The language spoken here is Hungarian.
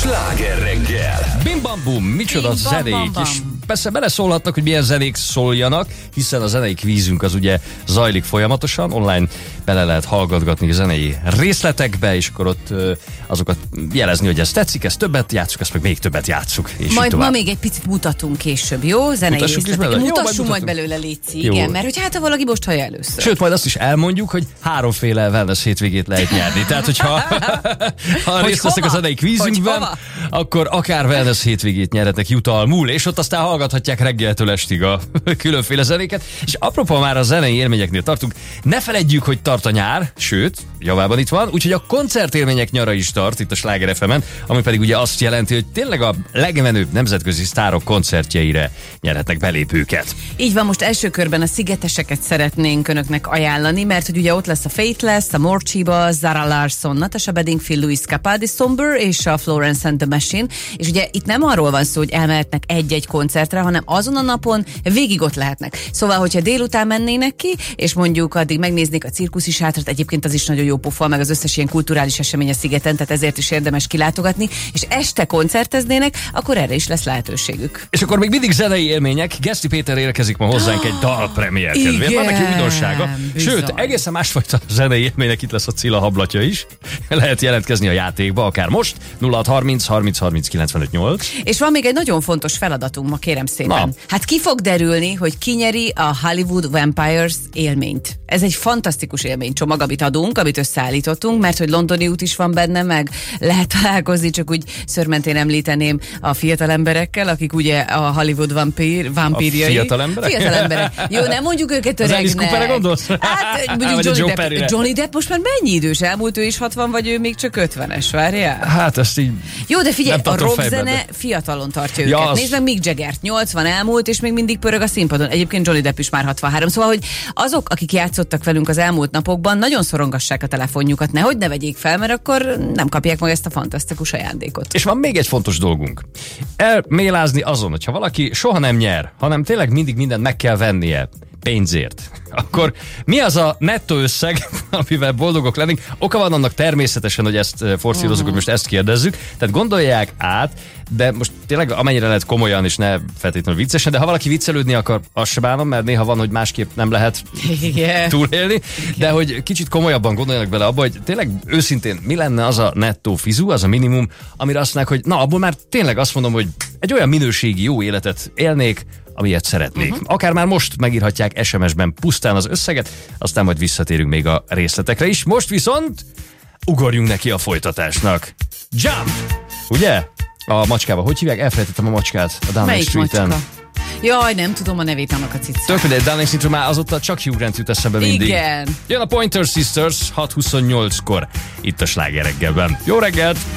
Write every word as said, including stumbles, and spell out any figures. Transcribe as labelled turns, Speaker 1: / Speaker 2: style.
Speaker 1: Sláger reggel.
Speaker 2: Bim bam bum, micsoda
Speaker 3: Bim, bam,
Speaker 2: zenék,
Speaker 3: bam, bam.
Speaker 2: és persze beleszólhatnak, hogy milyen zenék szóljanak, hiszen a zenei kvízünk az ugye zajlik folyamatosan, online bele lehet hallgatgatni a zenei részletekbe, és akkor ott ö, azokat jelezni, hogy ez tetszik, ez többet játszuk, ezt meg még többet játszuk. És
Speaker 3: Majd
Speaker 2: tovább.
Speaker 3: ma még egy picit mutatunk később, jó? Zenei
Speaker 2: Mutassuk is
Speaker 3: részletek.
Speaker 2: belőle? Jó, majd
Speaker 3: Mutassunk majd
Speaker 2: mutatunk.
Speaker 3: belőle, Léci,
Speaker 2: Jó.
Speaker 3: igen, mert hogy hát ha valaki most hallja először.
Speaker 2: Sőt, majd azt is elmondjuk, hogy háromféle wellness hétvégét lehet nyerni. Tehát, hogyha ha részt vesznek a
Speaker 3: hova?
Speaker 2: zenei kvízünkben,
Speaker 3: Hogy
Speaker 2: akkor akár wellness hétvégét nyerhetnek jutalmul, és ott aztán hallgathatják reggeltől estig a különféle zenéket. És apropó, már a zenei élményeknél tartunk, ne feledjük, hogy tart a nyár, sőt, javában itt van, úgyhogy a koncertélmények nyara is tart itt a Sláger ef emen, ami pedig ugye azt jelenti, hogy tényleg a legmenőbb nemzetközi sztárok koncertjeire nyerhetnek belépőket.
Speaker 3: Így van, most első körben a Szigeteseket szeretnénk önöknek ajánlani, mert hogy ugye ott lesz a Faithless, a Morcsiba, Zara Larsson, Natasha Bedingfield, Louis Capaldi, Somber és a Florence and the Machine, és ugye itt nem arról van szó, hogy elmehetnek egy-egy koncertre, hanem azon a napon végig ott lehetnek. Szóval, hogyha délután mennének ki, és mondjuk addig megnéznék a cirkuszi sátrat, egyébként az is nagyon jó pofa, meg az összes ilyen kulturális esemény a szigeten, tehát ezért is érdemes kilátogatni, és este koncerteznének, akkor erre is lesz lehetőségük.
Speaker 2: És akkor még mindig zenei élmények. Geszti Péter érkezik ma hozzánk egy dalpremiér kedvéért. Van neki újdonsága.
Speaker 3: bizony.
Speaker 2: Sőt, egészen másfajta zenei élmények, itt lesz a Cilla hablatja is. Lehet jelentkezni a játékba, akár most. nulla hat harminc harminc harminc kilencvenöt nyolc.
Speaker 3: És van még egy nagyon fontos feladatunk ma, kérem szépen.
Speaker 2: Na.
Speaker 3: Hát ki fog derülni, hogy ki nyeri a Hollywood Vampires élményt. Ez egy fantasztikus élménycsomag, amit adunk, amit összeállítottunk, mert hogy londoni út is van benne, meg lehet találkozni, csak úgy szörmentén említeném a fiatal emberekkel, akik ugye a Hollywood vampír, vampírjai.
Speaker 2: A fiatal emberek?
Speaker 3: Fiatal emberek. Jó, nem mondjuk őket
Speaker 2: Az
Speaker 3: öregnek.
Speaker 2: Alice Cooperre gondolsz?
Speaker 3: Hát mondjuk
Speaker 2: Vagy a
Speaker 3: Johnny,
Speaker 2: Joe
Speaker 3: Depp,
Speaker 2: Perryre?
Speaker 3: Johnny Depp most már mennyi idős? Elmúlt ő is hatvan, vagy ő még csak ötvenes, várjál?
Speaker 2: Hát ezt így...
Speaker 3: Jó, de figyelj,
Speaker 2: nem
Speaker 3: a
Speaker 2: tartom fejben,
Speaker 3: rockzene
Speaker 2: de-
Speaker 3: fiatalon tartja
Speaker 2: Ja,
Speaker 3: őket.
Speaker 2: az-
Speaker 3: Nézd meg Mick Jaggert, nyolcvan elmúlt, és még mindig pörög a színpadon. Egyébként Johnny Depp is már hatvanhárom. Szóval, hogy azok, akik játszottak velünk az elmúlt napokban, nagyon szorongassák a telefonjukat, nehogy ne vegyék fel, mert akkor nem kapják meg ezt a fantasztikus ajándékot.
Speaker 2: És van még egy fontos dolgunk. Elmélázni azon, hogyha valaki soha nem nyer, hanem tényleg mindig mindent meg kell vennie pénzért, akkor mi az a nettó összeg, amivel boldogok lennénk? Oka van annak természetesen, hogy ezt forszírozunk, uh-huh. hogy most ezt kérdezzük. Tehát gondolják át, de most tényleg amennyire lehet komolyan, és ne feltétlenül viccesen, de ha valaki viccelődni akar, azt se bánom, mert néha van, hogy másképp nem lehet
Speaker 3: Igen.
Speaker 2: túlélni, de hogy kicsit komolyabban gondoljanak bele abba, hogy tényleg őszintén mi lenne az a nettó fizu, az a minimum, amire azt mondják, hogy na, abból már tényleg azt mondom, hogy egy olyan minőségi jó életet élnék, amilyet szeretnék. Uh-huh. Akár már most megírhatják es em es-ben pusztán az összeget, aztán majd visszatérünk még a részletekre is. Most viszont ugorjunk neki a folytatásnak. Jump! Ugye? A macskába. Hogy hívják? Elfelejtettem a macskát a Downing
Speaker 3: Melyik
Speaker 2: Street-en.
Speaker 3: macska? Jaj, nem tudom a nevét annak a cicának.
Speaker 2: Tök mindegy, Downing Street-ről már azóta csak Hugh Grant jut eszembe mindig.
Speaker 3: Igen.
Speaker 2: Jön a Pointer Sisters hat huszonnyolckor itt a Sláger reggelben. Jó reggelt!